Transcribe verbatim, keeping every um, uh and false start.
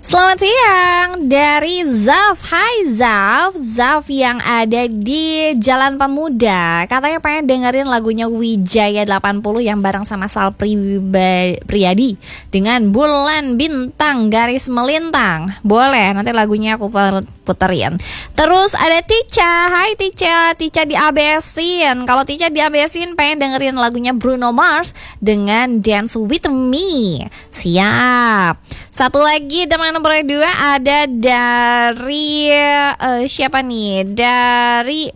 Selamat siang dari Zaf. Hai Zaf, Zaf yang ada di Jalan Pemuda. Katanya pengen dengerin lagunya Wijaya delapan puluh yang bareng sama Sal Priba- Priadi dengan Bulan Bintang Garis Melintang. Boleh, nanti lagunya aku puterin. Terus ada Tica. Hai Tica, Tica di A B S-in. Kalau Tica di A B S-in pengen dengerin lagunya Bruno Mars dengan Dance With Me. Siap. Satu lagi teman nomor dua ada dari uh, siapa nih? Dari